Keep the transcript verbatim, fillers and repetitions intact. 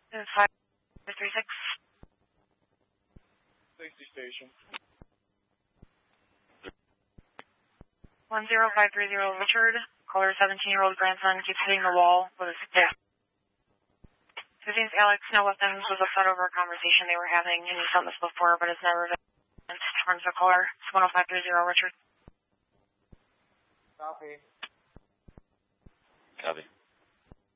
This is five three six. Safety station. One zero five three zero Richard. Caller seventeen-year-old grandson keeps hitting the wall with his stick. His name's Alex. No weapons. Was upset over a conversation they were having, and he's done this before, but it's never been towards the caller. It's one zero five three zero Richard. Copy. Copy.